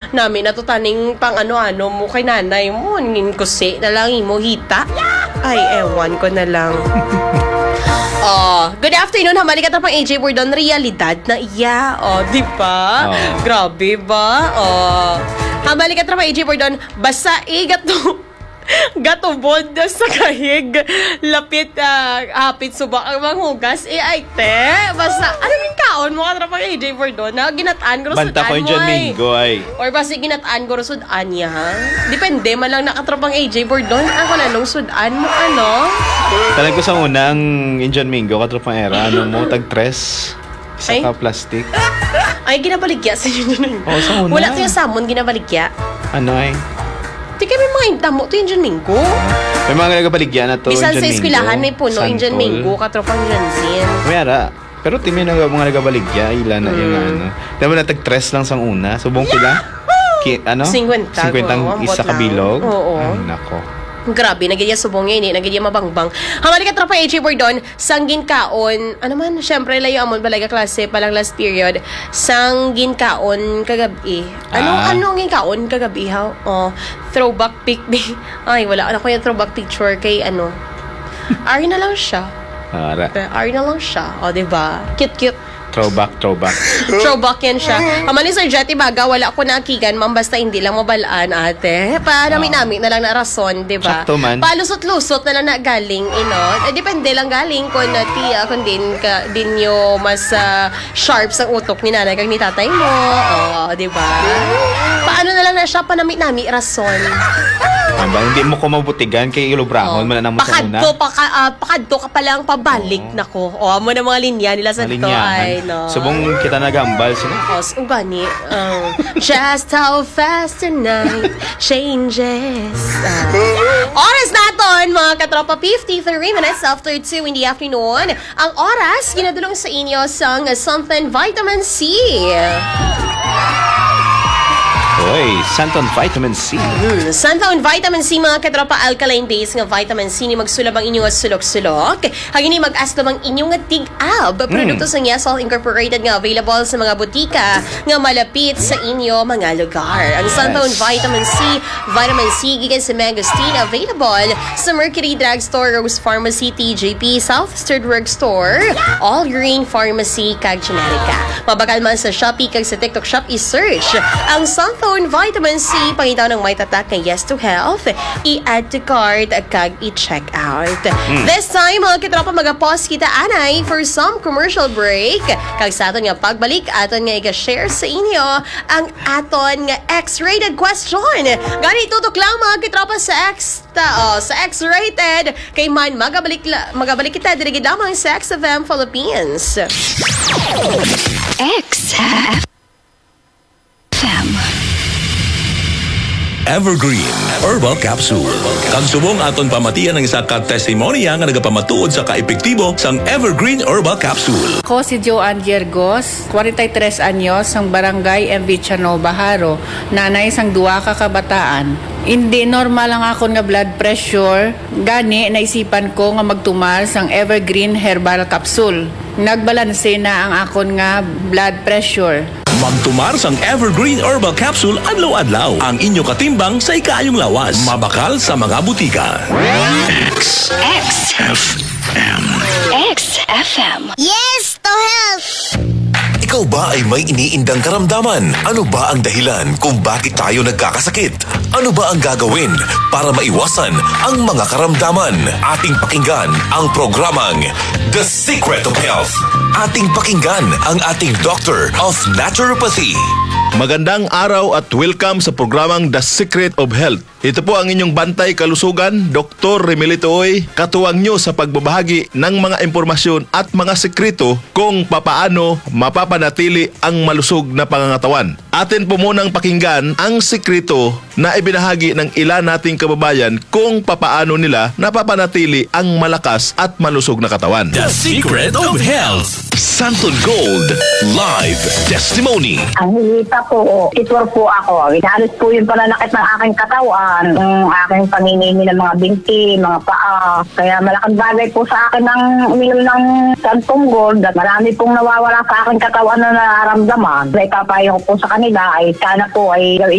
namin na to taning pang ano-ano mo kay nanay mo. Ngin ko si na lang mo hita. Ay, ewan ko na lang. Good afternoon, hamali ka pang AJ Bordon, realidad na iya. Di ba? Grabe ba? Hamali ka pang AJ Bordon, basta gatubod sa kahig, lapit, hapit subak ang manghugas, ay te, basta, ano yung kaon mo ka pang AJ Bordon, na ginataan ko banta ko yung John Mingo ay. Or basta ginataan ko sudan niya, ha? Depende, malang nakatrapang AJ Bordon, ako na nung sudan mo, ano? Talag ko sa unang John Mingo, katropang era, ano mo, tag-tres, saka plastic. Ay, ginabaligya sa inyo nun. Sa una. Wala kayong samon, ginabaligya. Ano ay? Di kami mga intamo to yung John Mingo. May mga nagabaligyan na to bisan yung John sa Mingo. eskwelahan may puno yung John Mingo, katropang Jansin. Mayara. Pero timi na mga nagabaligya, ilan na yung ano. Dami na tag-tres lang sang una. Subong pila? 50. 50 isa kabilog? Oo. Ay, nako. Grabe, nagigya subong yan nagigya mabangbang. Hamali ka tropa AJ Bordon, sanggin kaon, ano man, syempre layo amon balaga klase, palang last period, sanggin kaon kagabi. Ano ang kaon kagabi, ha? Throwback pic. Ay, wala na ko yung throwback picture kay ano. Ari na lang siya. Ari na lang siya. Diba? Cute. Throwback. Throwback yan siya. Hamali Sir Jetty Baga, wala ko nakigan, ma'am, basta hindi lang mabalaan, ate. Namin na lang na rason, di ba? Sakto man. Palusot-lusot na lang na galing, depende lang galing kung kung din nyo mas sharp sa utok ni nanay kag ni tatay mo. Di ba? Paano na lang na siya panami-nami rason? Hindi mo ko mabutigan kay Ilobrahon, man na mo sa una. Pakadto ka palang pabalik, nako. Mo na mga linya nila sa dito ay. No. Subong kita nagambal sila. Gani. Just how fast the night changes. Oras naton, mga katropa, 53 minutes after 2 in the afternoon. Ang oras, ginadulong sa inyo sang Something Vitamin C. Santon Vitamin C. Santon Vitamin C, mga katropa, alkaline base nga vitamin C ni magsulab ang inyong sulok-sulok. Hagini mag-astom ang inyong tig-ab. Produkto sa Yesol Incorporated nga available sa mga butika nga malapit sa inyo mga lugar. Ang Santon Vitamin C gikan sa Mangosteen, available sa Mercury Drugstore, Rose Pharmacy, TJP, South Third Store, All Green Pharmacy, kag Generica. Mabakal man sa Shopee kag sa TikTok Shop, i-search ang Santon Vitamin C, pangitaw ng may tatak na Yes to Health, i-add to cart kag i-check out. This time, mga kitropa, mag-pause kita anay for some commercial break. Kag sa aton nga pagbalik, aton nga i-share sa inyo ang aton nga X-rated question. Gani tutok lang, mga kitropa, sa X-rated. Kay man magabalik kita dirigid lamang sa XFM Philippines. XFM Evergreen Herbal Capsule. Kang subong aton pamatian ng isa ka testimonya nga nagapamatuod sa kaepektibo sang Evergreen Herbal Capsule. Ako si Joanne Giergos, 43 anyos, sang Barangay MV Chano, Baharo, nanay sang duwa ka kabataan. Hindi normal ang akon nga blood pressure, gani naisipan ko nga magtumal sang Evergreen Herbal Capsule. Nagbalanse na ang akon nga blood pressure. Magtumar sang Evergreen Herbal Capsule adlaw-adlaw. Ang inyo katimbang sa ikayong lawas. Mabakal sa mga butika. XFM. Yes to health! Ikaw ba ay may iniindang karamdaman? Ano ba ang dahilan kung bakit tayo nagkakasakit? Ano ba ang gagawin para maiwasan ang mga karamdaman? Ating pakinggan ang programang The Secret of Health. Ating pakinggan ang ating Doctor of Naturopathy. Magandang araw at welcome sa programang The Secret of Health. Ito po ang inyong bantay kalusugan, Dr. Remilito Oy, katuwang nyo sa pagbabahagi ng mga impormasyon at mga sekreto kung papaano mapapanatili ang malusog na pangangatawan. Atin po munang pakinggan ang sekreto na ibinahagi ng ilan nating kababayan kung papaano nila napapanatili ang malakas at malusog na katawan. The Secret of Health. Santon Gold Live Testimony. Ang hihita po, titur po ako. Inalis po yung pananakit ng aking katawan, ng aking panginimi ng mga binti, mga paa. Kaya malaking bagay po sa akin ng uminom ng Santon Gold at marami pong nawawala sa aking katawan na nararamdaman. Kaya ipapayo ko po sa kanila ay sana po ay